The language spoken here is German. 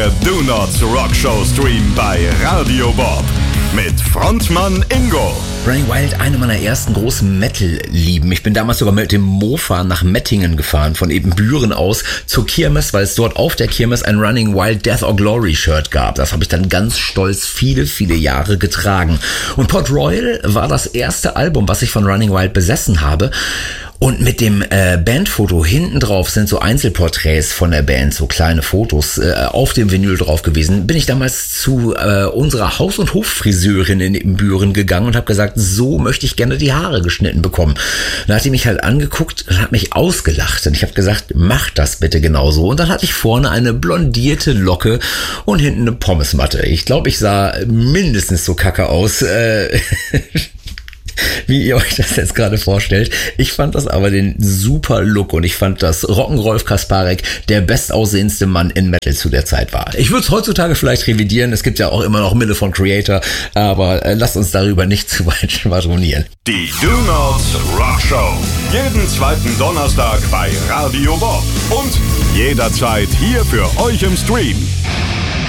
Der Do Not Rock Show Stream bei Radio Bob mit Frontmann Ingo. Running Wild, eine meiner ersten großen Metal-Lieben. Ich bin damals sogar mit dem Mofa nach Mettingen gefahren, von Ebenbüren aus zur Kirmes, weil es dort auf der Kirmes ein Running Wild Death or Glory Shirt gab. Das habe ich dann ganz stolz viele, viele Jahre getragen. Und Port Royal war das erste Album, was ich von Running Wild besessen habe. Und mit dem Bandfoto hinten drauf sind so Einzelporträts von der Band, so kleine Fotos auf dem Vinyl drauf gewesen. Bin ich damals zu unserer Haus- und Hoffriseurin in Ebenbüren gegangen und habe gesagt, so möchte ich gerne die Haare geschnitten bekommen. Dann hat die mich halt angeguckt und hat mich ausgelacht. Und ich habe gesagt, mach das bitte genauso. Und dann hatte ich vorne eine blondierte Locke und hinten eine Pommesmatte. Ich glaube, ich sah mindestens so kacke aus, wie ihr euch das jetzt gerade vorstellt. Ich fand das aber den super Look und ich fand, dass Rock'n'Rolf Kasparek der bestaussehendste Mann in Metal zu der Zeit war. Ich würde es heutzutage vielleicht revidieren, es gibt ja auch immer noch Mille von Creator, aber lasst uns darüber nicht zu weit schwadronieren. Die Do Not Rock Show. Jeden zweiten Donnerstag bei Radio Bob und jederzeit hier für euch im Stream.